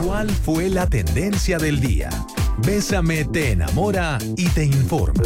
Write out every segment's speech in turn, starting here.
¿Cuál fue la tendencia del día? Bésame te enamora y te informa.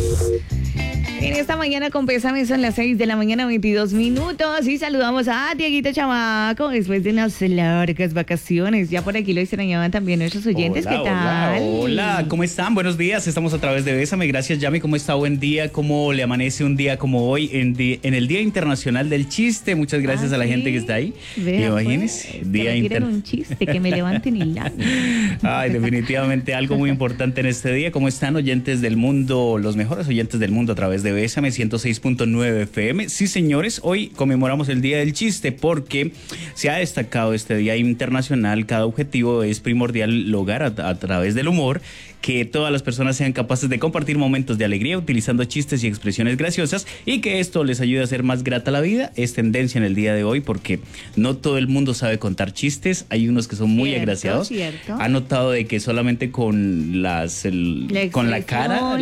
En esta mañana con Bésame son las 6 de la mañana, 22 minutos. Y saludamos a Dieguito Chamaco después de unas largas vacaciones. Ya por aquí lo extrañaban también nuestros oyentes. Hola, ¿Qué tal? hola, ¿cómo están? Buenos días, estamos a través de Bésame. Gracias, Yami. ¿Cómo está? Buen día. ¿Cómo le amanece un día como hoy en el Día Internacional del Chiste? Muchas gracias a la gente que está ahí. Vea, Imagínense, pues, Día que me tiren Internacional. un chiste, que me levanten y la... Ay, definitivamente algo muy importante en este día. ¿Cómo están, oyentes del mundo, los mejores oyentes del mundo a través de Bésame 106.9 FM? Sí, señores, hoy conmemoramos el Día del Chiste porque se ha destacado este Día Internacional. Cada objetivo es primordial lograr a través del humor que todas las personas sean capaces de compartir momentos de alegría utilizando chistes y expresiones graciosas y que esto les ayude a hacer más grata la vida. Es tendencia en el día de hoy porque no todo el mundo sabe contar chistes. Hay unos que son muy agraciados. Cierto. Ha notado de que solamente con con la cara,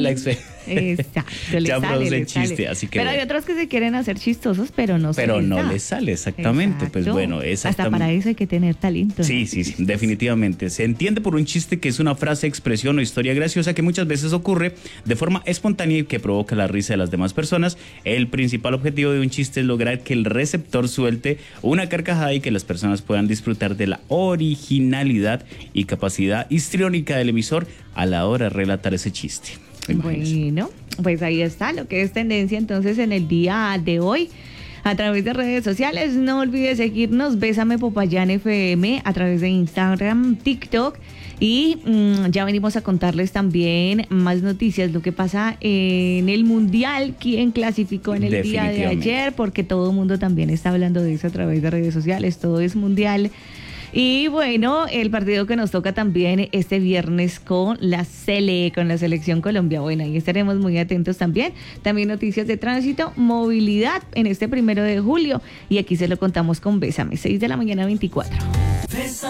Exacto, ya produce le chiste, sale. así que pero bueno. hay otros que se quieren hacer chistosos, pero no les sale, exactamente. Exacto. Pues bueno, Hasta para eso hay que tener talento. Sí, definitivamente. Se entiende por un chiste que es una frase, expresión o historia graciosa que muchas veces ocurre de forma espontánea y que provoca la risa de las demás personas. El principal objetivo de un chiste es lograr que el receptor suelte una carcajada y que las personas puedan disfrutar de la originalidad y capacidad histriónica del emisor a la hora de relatar ese chiste. Bueno, pues ahí está lo que es tendencia entonces en el día de hoy. A través de redes sociales, no olvides seguirnos, Bésame Popayán FM, a través de Instagram, TikTok. Y ya venimos a contarles también más noticias, lo que pasa en el Mundial, quién clasificó en el día de ayer, porque todo el mundo también está hablando de eso a través de redes sociales, todo es mundial. Y bueno, el partido que nos toca también este viernes con la selección Colombia. Bueno, ahí estaremos muy atentos también. También noticias de tránsito, movilidad en este 1 de julio. Y aquí se lo contamos con Bésame, 6 de la mañana 24.